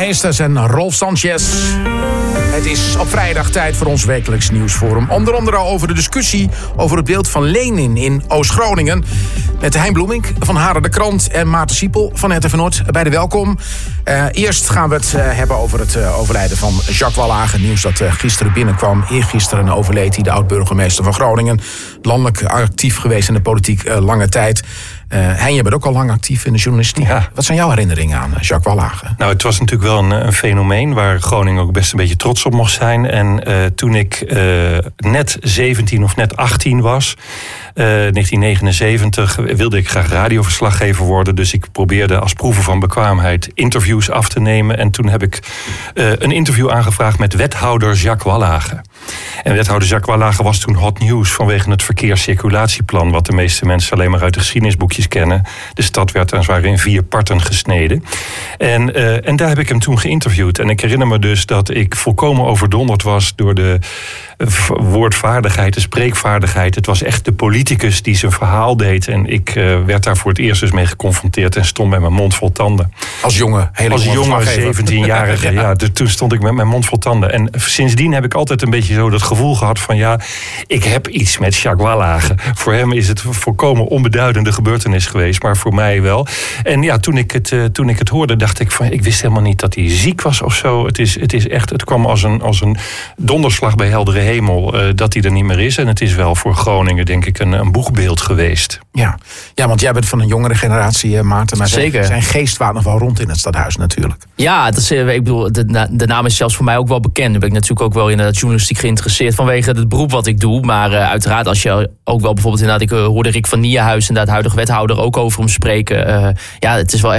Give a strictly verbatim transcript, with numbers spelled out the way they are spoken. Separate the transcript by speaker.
Speaker 1: Heesters en Rolf Sanchez. Het is op vrijdag tijd voor ons wekelijks nieuwsforum. Onder andere over de discussie over het beeld van Lenin in Oost-Groningen. Met Hein Bloemink van Haren de Krant en Maarten Siepel van R T V Noord. Beide welkom. Uh, eerst gaan we het uh, hebben over het uh, overlijden van Jacques Wallage. Nieuws dat uh, gisteren binnenkwam. Eergisteren overleed hij, de oud-burgemeester van Groningen. Landelijk actief geweest in de politiek uh, lange tijd. Uh, Hein, je bent ook al lang actief in de journalistiek. Ja. Wat zijn jouw herinneringen aan Jacques Wallage?
Speaker 2: Nou, het was natuurlijk wel een, een fenomeen waar Groningen ook best een beetje trots op mocht zijn. En uh, toen ik uh, net zeventien of net achttien was, uh, negentien negenenzeventig, wilde ik graag radioverslaggever worden. Dus ik probeerde als proeven van bekwaamheid interviews af te nemen. En toen heb ik uh, een interview aangevraagd met wethouder Jacques Wallage. En wethouder Jacques Wallage was toen hot nieuws vanwege het verkeerscirculatieplan, wat de meeste mensen alleen maar uit de geschiedenisboekjes kennen. De stad werd als het ware in vier parten gesneden. En, uh, en daar heb ik hem toen geïnterviewd. En ik herinner me dus dat ik volkomen overdonderd was door de woordvaardigheid, de spreekvaardigheid. Het was echt de politicus die zijn verhaal deed. En ik uh, werd daar voor het eerst dus mee geconfronteerd en stond met mijn mond vol tanden.
Speaker 1: Als jonge, hele
Speaker 2: Als
Speaker 1: jonge,
Speaker 2: jonge zeventienjarige, ja. ja. Dus toen stond ik met mijn mond vol tanden. En sindsdien heb ik altijd een beetje zo dat gevoel gehad van ja, ik heb iets met Jacques Wallage. Voor hem is het volkomen onbeduidende gebeurtenis geweest, maar voor mij wel. En ja, toen ik het, uh, toen ik het hoorde, dacht ik van, ik wist helemaal niet dat hij ziek was of zo. Het is, het is echt, het kwam als een, als een donderslag bij heldere hemel uh, dat hij er niet meer is. En het is wel voor Groningen, denk ik, een, een boegbeeld geweest.
Speaker 1: Ja. ja, want jij bent van een jongere generatie, uh, Maarten. Maar
Speaker 3: zeker.
Speaker 1: Zijn geest waart nog wel rond in het stadhuis natuurlijk.
Speaker 3: Ja, dat is, ik bedoel, de, de naam is zelfs voor mij ook wel bekend. Nu ben ik natuurlijk ook wel in de journalistiek geïnteresseerd vanwege het beroep wat ik doe. Maar uh, uiteraard, als je ook wel bijvoorbeeld inderdaad, ik uh, hoorde Rick van Niehuis, inderdaad huidig wethouder, ook over hem spreken. Uh, ja, het is wel echt